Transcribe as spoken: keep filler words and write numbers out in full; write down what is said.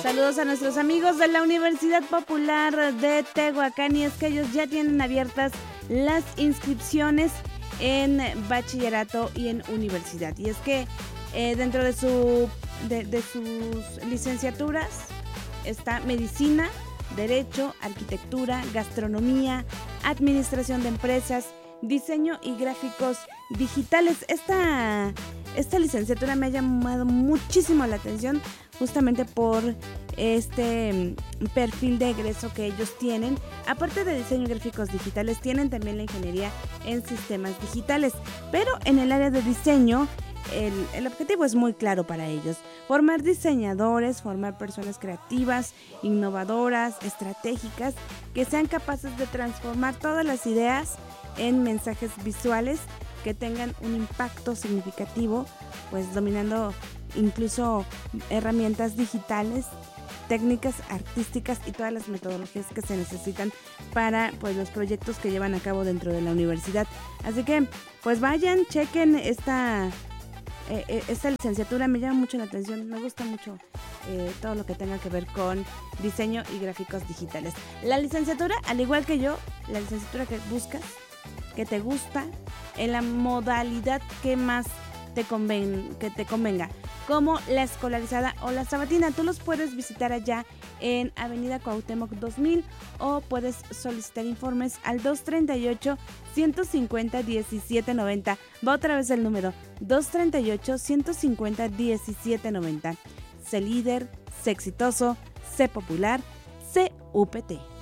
Saludos a nuestros amigos de la Universidad Popular de Tehuacán, y es que ellos ya tienen abiertas las inscripciones en bachillerato y en universidad. Y es que eh, dentro de, su, de, de sus licenciaturas está medicina, derecho, arquitectura, gastronomía, administración de empresas, diseño y gráficos digitales. Esta, esta licenciatura me ha llamado muchísimo la atención justamente por este perfil de egreso que ellos tienen. Aparte de diseño y gráficos digitales, tienen también la ingeniería en sistemas digitales, pero en el área de diseño el, el objetivo es muy claro para ellos: formar diseñadores, formar personas creativas, innovadoras, estratégicas, que sean capaces de transformar todas las ideas en mensajes visuales que tengan un impacto significativo, pues dominando incluso herramientas digitales, técnicas artísticas y todas las metodologías que se necesitan para pues los proyectos que llevan a cabo dentro de la universidad. Así que pues vayan, chequen esta eh, esta licenciatura, me llama mucho la atención, me gusta mucho eh, todo lo que tenga que ver con diseño y gráficos digitales. La licenciatura, al igual que yo, la licenciatura que buscas, que te gusta, en la modalidad que más te conven, que te convenga, como la escolarizada o la sabatina. Tú los puedes visitar allá en Avenida Cuauhtémoc dos mil, o puedes solicitar informes al dos treinta y ocho, ciento cincuenta, diecisiete noventa. Va otra vez el número, dos treinta y ocho, ciento cincuenta, diecisiete noventa. Sé líder, sé exitoso, sé popular, sé U P T.